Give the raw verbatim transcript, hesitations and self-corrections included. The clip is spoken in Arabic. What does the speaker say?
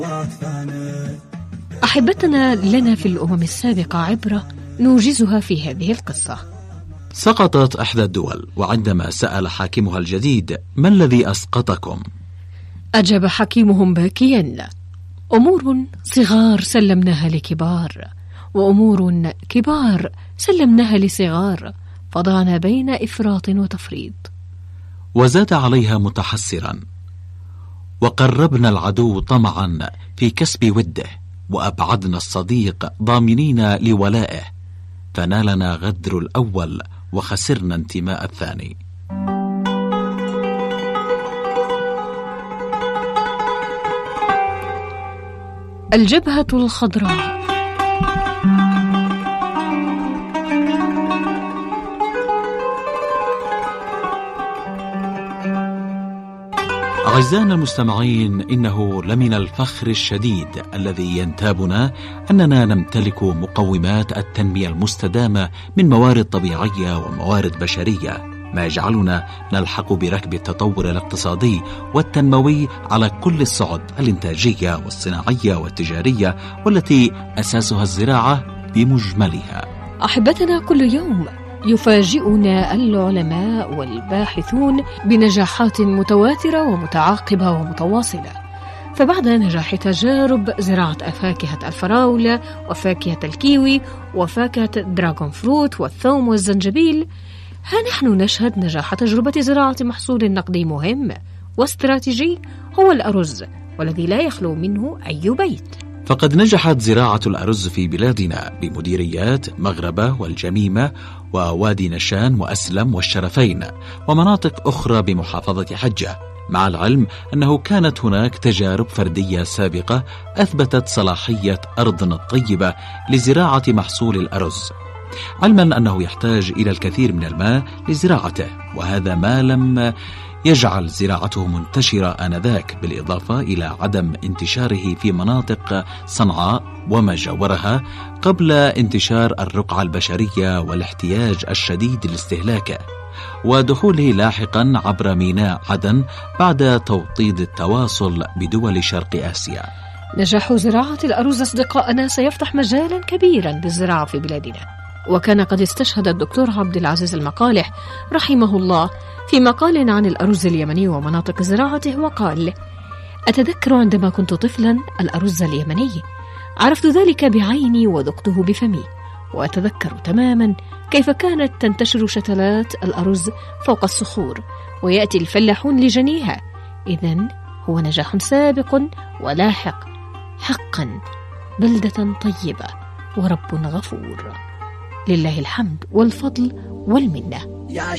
أحبتنا، لنا في الأمم السابقة عبرة نوجزها في هذه القصة. سقطت إحدى الدول، وعندما سأل حاكمها الجديد: ما الذي أسقطكم؟ أجاب حكيمهم باكيا: أمور صغار سلمناها لكبار، وأمور كبار سلمناها لصغار، فضعنا بين إفراط وتفريط. وزاد عليها متحسرا: وقربنا العدو طمعا في كسب وده، وأبعدنا الصديق ضامنين لولائه، فنالنا غدر الأول وخسرنا انتماء الثاني. الجبهة الخضراء. أعزائنا المستمعين، إنه لمن الفخر الشديد الذي ينتابنا أننا نمتلك مقومات التنمية المستدامة من موارد طبيعية وموارد بشرية، ما يجعلنا نلحق بركب التطور الاقتصادي والتنموي على كل الصعد الإنتاجية والصناعية والتجارية، والتي أساسها الزراعة بمجملها. أحبتنا، كل يوم يفاجئنا العلماء والباحثون بنجاحات متواترة ومتعاقبة ومتواصلة. فبعد نجاح تجارب زراعة فاكهة الفراولة وفاكهة الكيوي وفاكهة الدراغون فروت والثوم والزنجبيل، ها نحن نشهد نجاح تجربة زراعة محصول نقدي مهم واستراتيجي هو الأرز، والذي لا يخلو منه أي بيت. فقد نجحت زراعة الأرز في بلادنا بمديريات مغربة والجميمة ووادي نشان وأسلم والشرفين ومناطق أخرى بمحافظة حجة، مع العلم أنه كانت هناك تجارب فردية سابقة أثبتت صلاحية أرضنا الطيبة لزراعة محصول الأرز، علما أنه يحتاج إلى الكثير من الماء لزراعته، وهذا ما لم يجعل زراعته منتشرة آنذاك، بالإضافة إلى عدم انتشاره في مناطق صنعاء وما جاورها قبل انتشار الرقعة البشرية والاحتياج الشديد لاستهلاكه، ودخوله لاحقا عبر ميناء عدن بعد توطيد التواصل بدول شرق آسيا. نجاح زراعة الأرز أصدقائنا سيفتح مجالا كبيرا للزراعة في بلادنا، وكان قد استشهد الدكتور عبد العزيز المقالح رحمه الله في مقال عن الأرز اليمني ومناطق زراعته، وقال: أتذكر عندما كنت طفلا الأرز اليمني، عرفت ذلك بعيني وذقته بفمي، وأتذكر تماما كيف كانت تنتشر شتلات الأرز فوق الصخور ويأتي الفلاحون لجنيها. إذن هو نجاح سابق ولاحق، حقا بلدة طيبة ورب غفور، لله الحمد والفضل والمنة.